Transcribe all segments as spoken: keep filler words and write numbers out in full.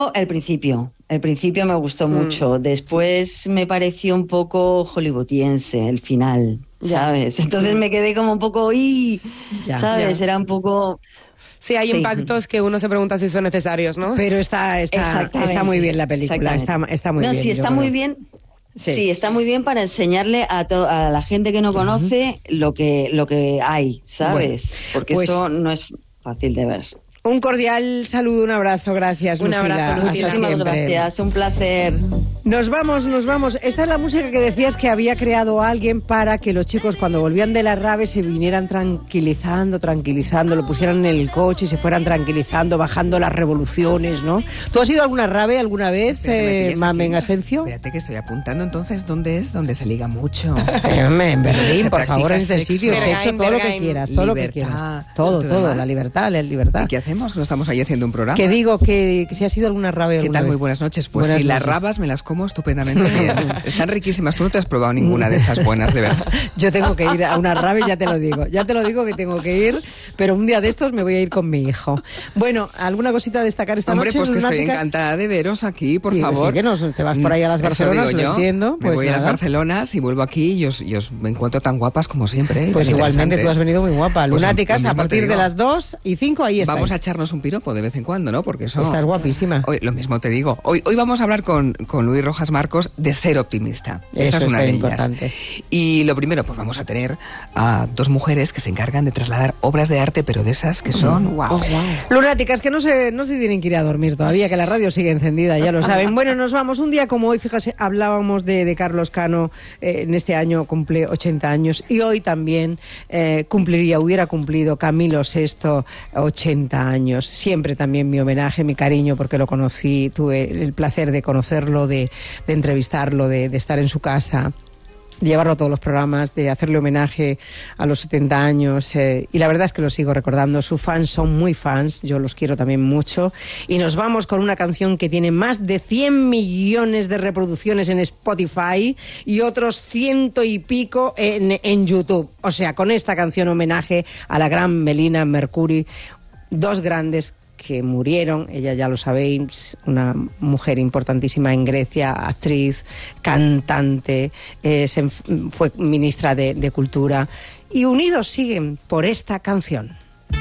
El principio, el principio me gustó mm. mucho. Después me pareció un poco hollywoodiense el final, ya. ¿sabes? Entonces me quedé como un poco, ¡y! Ya, ¿sabes? Ya. Era un poco... Sí, hay sí. impactos que uno se pregunta si son necesarios, ¿no? Pero está, está, está muy bien la película, está, está muy no, bien. No, sí, está muy bien. Sí. sí, está muy bien para enseñarle a, to- a la gente que no conoce uh-huh. lo que lo que hay, ¿sabes? Bueno, Porque pues... eso no es fácil de ver. Un cordial saludo, un abrazo, gracias. Un Lucila. abrazo, muchísimas gracias, un placer. Nos vamos, nos vamos. Esta es la música que decías que había creado alguien para que los chicos cuando volvían de la rave se vinieran tranquilizando, tranquilizando, lo pusieran en el coche y se fueran tranquilizando, bajando las revoluciones, ¿no? ¿Tú has ido alguna rave alguna vez, eh, Mamen Asencio? Espérate que estoy apuntando entonces, ¿dónde es? ¿Dónde se liga mucho? En Berlín, por favor, en este sitio. Se ha hecho todo lo que quieras, todo lo que quieras. Todo, todo, la libertad, la libertad. ¿Y qué hacemos? Que no estamos ahí haciendo un programa. Que digo que, que si ha sido alguna rave alguna ¿Qué tal? vez. Muy buenas noches. Pues buenas sí, noches. Las rabas me las como estupendamente bien. Están riquísimas. Tú no te has probado ninguna de estas buenas, de verdad. Yo tengo que ir a una rave, ya te lo digo. Ya te lo digo que tengo que ir, pero un día de estos me voy a ir con mi hijo. Bueno, ¿alguna cosita a destacar esta Hombre, noche? Hombre, pues que lunática? Estoy encantada de veros aquí, por y favor. Sí, que no, te vas por ahí a las Barcelonas, lo entiendo. Me pues voy nada. a las Barcelonas y vuelvo aquí y os, y os me encuentro tan guapas como siempre. ¿eh? Pues igualmente tú has venido muy guapa. Pues Lunáticas, a partir de las dos y cinco ahí estáis. Vamos a echarnos un piropo de vez en cuando, ¿no? Porque eso... Estás guapísima. Hoy, lo mismo te digo. Hoy, hoy vamos a hablar con, con Luis Rojas Marcos de ser optimista. Eso Esta es una es de importante. ellas. Y lo primero, pues vamos a tener a dos mujeres que se encargan de trasladar obras de arte, pero de esas que son... Mm. Wow. Oh, wow. Lunáticas, que no se, no se tienen que ir a dormir todavía, que la radio sigue encendida, ya lo saben. Bueno, nos vamos. Un día como hoy, fíjate, hablábamos de, de Carlos Cano, eh, en este año cumple ochenta años, y hoy también eh, cumpliría, hubiera cumplido Camilo sexto ochenta años. Siempre también mi homenaje, mi cariño, porque lo conocí, tuve el placer de conocerlo, de, de entrevistarlo, de, de estar en su casa, de llevarlo a todos los programas, de hacerle homenaje a los setenta años, eh, y la verdad es que lo sigo recordando. Sus fans son muy fans, yo los quiero también mucho, y nos vamos con una canción que tiene más de cien millones de reproducciones en Spotify y otros ciento y pico en, en YouTube. O sea, con esta canción homenaje a la gran Melina Mercouri, dos grandes que murieron, ella ya lo sabéis, una mujer importantísima en Grecia, actriz, cantante, eh, se, fue ministra de, de Cultura, y unidos siguen por esta canción.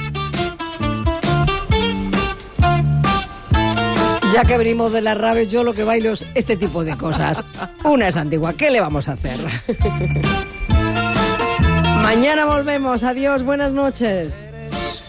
Ya que venimos de las raves, yo lo que bailo es este tipo de cosas. Una es antigua, ¿qué le vamos a hacer? Mañana volvemos, adiós, buenas noches.